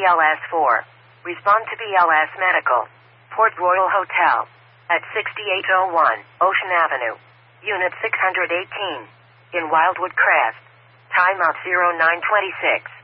BLS 4. Respond to BLS Medical. Port Royal Hotel. At 6801 Ocean Avenue. Unit 618. In Wildwood Crest. Timeout 0926.